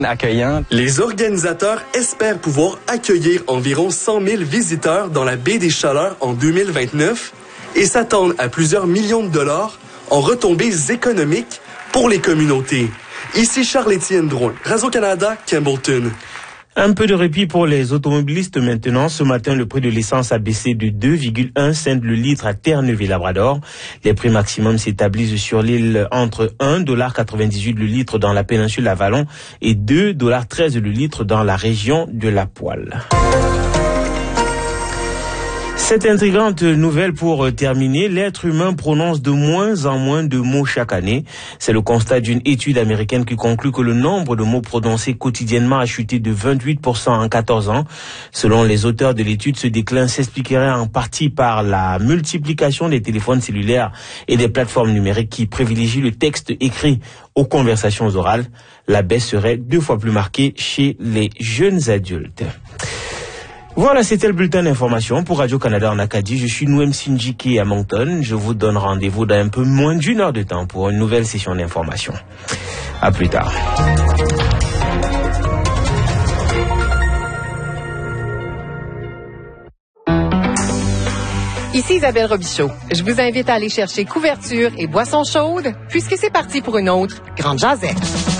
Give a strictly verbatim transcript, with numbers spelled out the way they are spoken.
accueillant. Les organisateurs espèrent pouvoir accueillir environ cent mille visiteurs dans la baie des Chaleurs en deux mille vingt-neuf et s'attendent à plusieurs millions de dollars en retombées économiques pour les communautés. Ici Charles-Étienne Drouin, Radio-Canada, Campbellton. Un peu de répit pour les automobilistes maintenant. Ce matin, le prix de l'essence a baissé de deux virgule un cents le litre à Terre-Neuve-et-Labrador. Les prix maximums s'établissent sur l'île entre un dollar quatre-vingt-dix-huit le litre dans la péninsule Avalon et deux dollars treize le litre dans la région de La Poile. Cette intrigante nouvelle pour terminer, l'être humain prononce de moins en moins de mots chaque année. C'est le constat d'une étude américaine qui conclut que le nombre de mots prononcés quotidiennement a chuté de vingt-huit pour cent en quatorze ans. Selon les auteurs de l'étude, ce déclin s'expliquerait en partie par la multiplication des téléphones cellulaires et des plateformes numériques qui privilégient le texte écrit aux conversations orales. La baisse serait deux fois plus marquée chez les jeunes adultes. Voilà, c'était le bulletin d'information pour Radio-Canada en Acadie. Je suis Nouem Sinjiki à Moncton. Je vous donne rendez-vous dans un peu moins d'une heure de temps pour une nouvelle session d'information. À plus tard. Ici Isabelle Robichaud. Je vous invite à aller chercher couverture et boissons chaudes puisque c'est parti pour une autre Grande Jazette.